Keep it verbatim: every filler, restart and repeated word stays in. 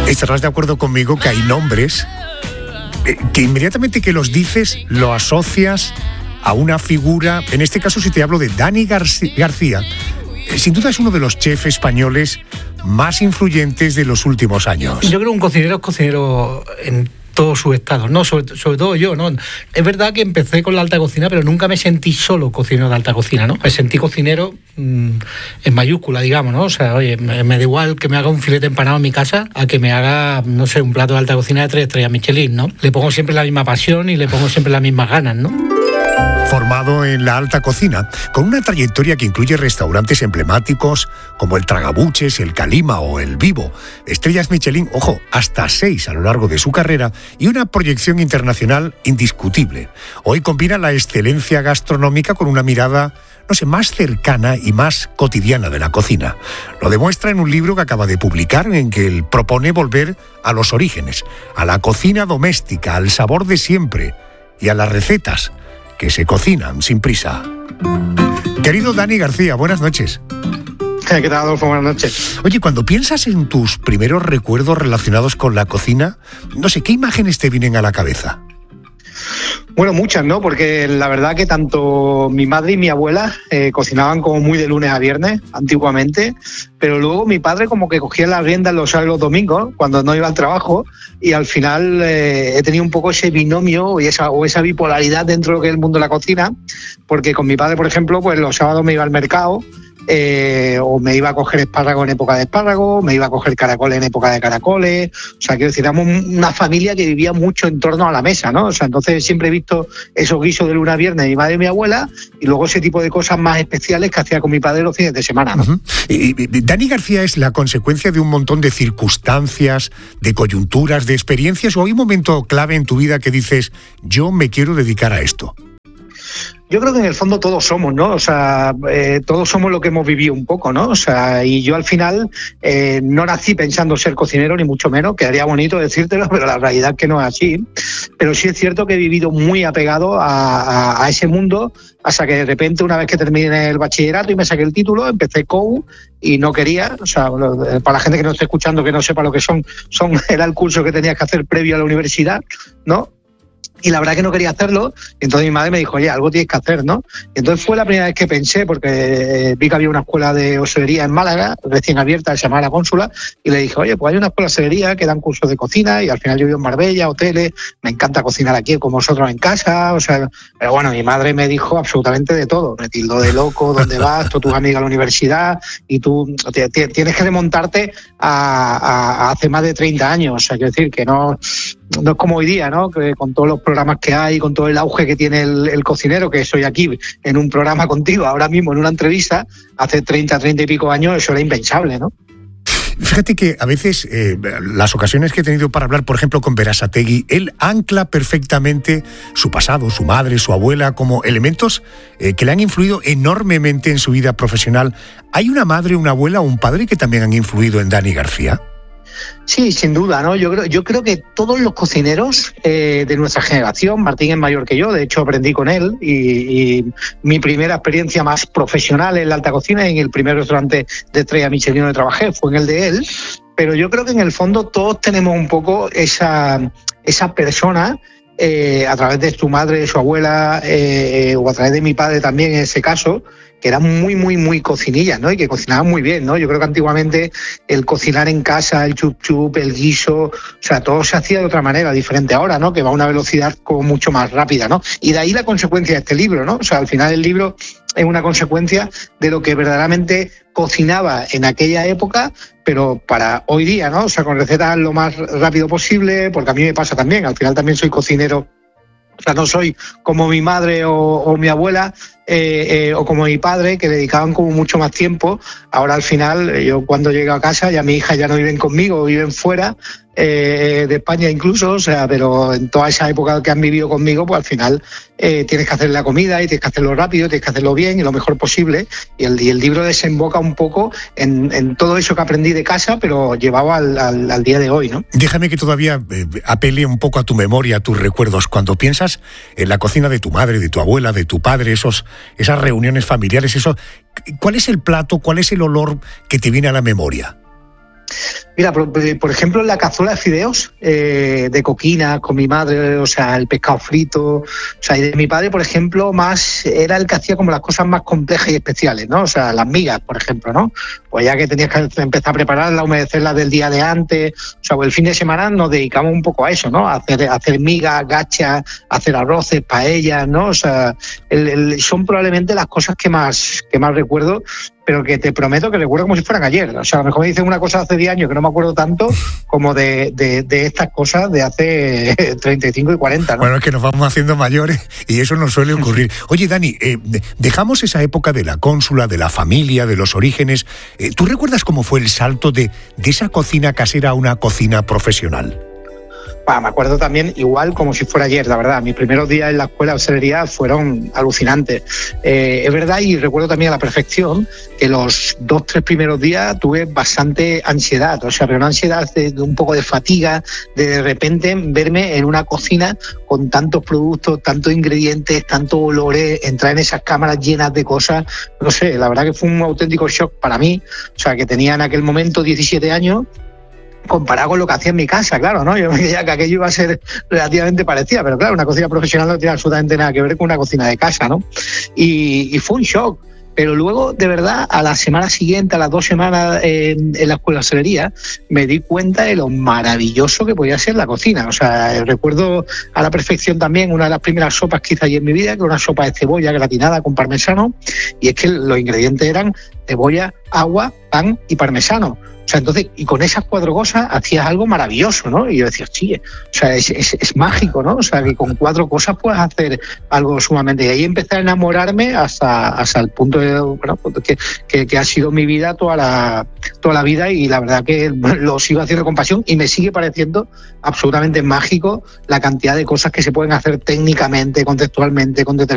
Estarás de acuerdo conmigo que hay nombres eh, que inmediatamente que los dices lo asocias a una figura. En este caso, si te hablo de Dani Garci- García, eh, sin duda es uno de los chefs españoles más influyentes de los últimos años. Yo creo que un cocinero es cocinero en todos sus estados, ¿no? Sobre, sobre todo yo, ¿no? Es verdad que empecé con la alta cocina, pero nunca me sentí solo cocinero de alta cocina, ¿no? Me sentí cocinero mmm, en mayúscula, digamos, ¿no? O sea, oye, me, me da igual que me haga un filete empanado en mi casa a que me haga, no sé, un plato de alta cocina de tres estrellas Michelin, ¿no? Le pongo siempre la misma pasión y le pongo siempre las mismas ganas, ¿no? Formado en la alta cocina, con una trayectoria que incluye restaurantes emblemáticos como el Tragabuches, el Calima o el Vivo, estrellas Michelin, ojo, hasta seis a lo largo de su carrera y una proyección internacional indiscutible. Hoy combina la excelencia gastronómica con una mirada, no sé, más cercana y más cotidiana de la cocina. Lo demuestra en un libro que acaba de publicar en que él propone volver a los orígenes, a la cocina doméstica, al sabor de siempre y a las recetas que se cocinan sin prisa. Querido Dani García, buenas noches. ¿Qué tal, Adolfo? Buenas noches. Oye, cuando piensas en tus primeros recuerdos relacionados con la cocina, no sé, ¿qué imágenes te vienen a la cabeza? Bueno, muchas, ¿no? Porque la verdad que tanto mi madre y mi abuela eh, cocinaban como muy de lunes a viernes, antiguamente, pero luego mi padre como que cogía las riendas los sábados y los domingos, cuando no iba al trabajo, y al final eh, he tenido un poco ese binomio y esa, o esa bipolaridad dentro de lo que es el mundo de la cocina, porque con mi padre, por ejemplo, pues los sábados me iba al mercado, Eh, o me iba a coger espárragos en época de espárragos, me iba a coger caracoles en época de caracoles. O sea, quiero decir, éramos una familia que vivía mucho en torno a la mesa, ¿no? O sea, entonces siempre he visto esos guisos de lunes a viernes de mi madre y mi abuela, y luego ese tipo de cosas más especiales que hacía con mi padre los fines de semana, ¿no? Uh-huh. y, y, Dani García es la consecuencia de un montón de circunstancias, de coyunturas, de experiencias, o hay un momento clave en tu vida que dices, yo me quiero dedicar a esto. Yo creo que en el fondo todos somos, ¿no? O sea, eh, todos somos lo que hemos vivido un poco, ¿no? O sea, y yo al final eh, no nací pensando ser cocinero, ni mucho menos, quedaría bonito decírtelo, pero la realidad es que no es así. Pero sí es cierto que he vivido muy apegado a, a, a ese mundo, hasta que de repente, una vez que terminé el bachillerato y me saqué el título, empecé C O U y no quería, o sea, para la gente que no esté escuchando, que no sepa lo que son, son era el curso que tenías que hacer previo a la universidad, ¿no? Y la verdad que no quería hacerlo, y entonces mi madre me dijo, oye, algo tienes que hacer, ¿no? Y entonces fue la primera vez que pensé, porque vi que había una escuela de hostelería en Málaga, recién abierta, se llamaba La Cónsula, y le dije, oye, pues hay una escuela de hostelería que dan cursos de cocina, y al final yo vivo en Marbella, hoteles, me encanta cocinar aquí con vosotros en casa, o sea, pero bueno, mi madre me dijo absolutamente de todo, me tildó de loco, ¿dónde vas? Tú, tus amigas a la universidad, y tú t- t- tienes que remontarte a, a, a hace más de treinta años, o sea, quiero decir que no... No es como hoy día, ¿no? Que con todos los programas que hay, con todo el auge que tiene el, el cocinero, que soy aquí en un programa contigo, ahora mismo en una entrevista, hace treinta, treinta y pico años, eso era impensable, ¿no? Fíjate que a veces eh, las ocasiones que he tenido para hablar, por ejemplo, con Berasategui, él ancla perfectamente su pasado, su madre, su abuela, como elementos eh, que le han influido enormemente en su vida profesional. ¿Hay una madre, una abuela o un padre que también han influido en Dani García? Sí, sin duda, ¿no? Yo creo, yo creo que todos los cocineros eh, de nuestra generación, Martín es mayor que yo, de hecho aprendí con él, y, y mi primera experiencia más profesional en la alta cocina, en el primer restaurante de estrella Michelin donde trabajé, fue en el de él, pero yo creo que en el fondo todos tenemos un poco esa, esa persona, eh, a través de su madre, de su abuela, eh, o a través de mi padre también en ese caso, que eran muy, muy, muy cocinillas, ¿no? Y que cocinaban muy bien, ¿no? Yo creo que antiguamente el cocinar en casa, el chup chup, el guiso, o sea, todo se hacía de otra manera, diferente ahora, ¿no? Que va a una velocidad como mucho más rápida, ¿no? Y de ahí la consecuencia de este libro, ¿no? O sea, al final el libro es una consecuencia de lo que verdaderamente cocinaba en aquella época, pero para hoy día, ¿no? O sea, con recetas lo más rápido posible, porque a mí me pasa también, al final también soy cocinero. O sea, no soy como mi madre o, o mi abuela eh, eh, o como mi padre, que dedicaban como mucho más tiempo. Ahora al final, yo cuando llego a casa, ya mi hija ya no viven conmigo, viven fuera eh, de España incluso, o sea, pero en toda esa época que han vivido conmigo, pues al final eh, tienes que hacer la comida y tienes que hacerlo rápido, tienes que hacerlo bien y lo mejor posible. Y el, y el libro desemboca un poco en, en todo eso que aprendí de casa, pero llevado al, al, al día de hoy, ¿no? Déjame que todavía eh, apele un poco a tu memoria, a tus recuerdos. Cuando piensas en la cocina de tu madre, de tu abuela, de tu padre, esos, esas reuniones familiares, eso, ¿cuál es el plato, cuál es el olor que te viene a la memoria? Mira, por, por ejemplo, en la cazuela de fideos, eh, de coquina con mi madre, o sea, el pescado frito, o sea, y de mi padre, por ejemplo, más era el que hacía como las cosas más complejas y especiales, ¿no? O sea, las migas, por ejemplo, ¿no? Pues ya que tenías que empezar a prepararlas, humedecerlas del día de antes, o sea, pues el fin de semana nos dedicamos un poco a eso, ¿no? A hacer, a hacer migas, gachas, a hacer arroces, paellas, ¿no? O sea, el, el, son probablemente las cosas que más, que más recuerdo, pero que te prometo que recuerdo como si fueran ayer. O sea, a lo mejor me dicen una cosa hace diez años que no me acuerdo tanto como de, de, de estas cosas de hace treinta y cinco y cuarenta, ¿no? Bueno, es que nos vamos haciendo mayores y eso nos suele ocurrir. Oye, Dani, eh, dejamos esa época de la cónsula, de la familia, de los orígenes. Eh, ¿Tú recuerdas cómo fue el salto de, de esa cocina casera a una cocina profesional? Me acuerdo también igual como si fuera ayer, la verdad. Mis primeros días en la escuela de hostelería fueron alucinantes. Eh, es verdad, y recuerdo también a la perfección que los dos, tres primeros días tuve bastante ansiedad. O sea, pero una ansiedad de, de un poco de fatiga, de de repente verme en una cocina con tantos productos, tantos ingredientes, tantos olores, entrar en esas cámaras llenas de cosas. No sé, la verdad que fue un auténtico shock para mí. O sea, que tenía en aquel momento diecisiete años, comparado con lo que hacía en mi casa, claro, ¿no? Yo me creía que aquello iba a ser relativamente parecida, pero claro, una cocina profesional no tiene absolutamente nada que ver con una cocina de casa, ¿no? Y, y fue un shock. Pero luego, de verdad, a la semana siguiente, a las dos semanas en, en la escuela de hostelería, me di cuenta de lo maravilloso que podía ser la cocina. O sea, recuerdo a la perfección también una de las primeras sopas que hice allí en mi vida, que era una sopa de cebolla gratinada con parmesano, y es que los ingredientes eran cebolla, agua, pan y parmesano. O sea, entonces, y con esas cuatro cosas hacías algo maravilloso, ¿no? Y yo decía, sí, o sea, es, es, es mágico, ¿no? O sea, que con cuatro cosas puedes hacer algo sumamente. Y ahí empecé a enamorarme hasta, hasta el punto de, bueno, que, que, que ha sido mi vida toda la, toda la vida, y la verdad que lo sigo haciendo con pasión y me sigue pareciendo absolutamente mágico la cantidad de cosas que se pueden hacer técnicamente, conceptualmente, con determinación.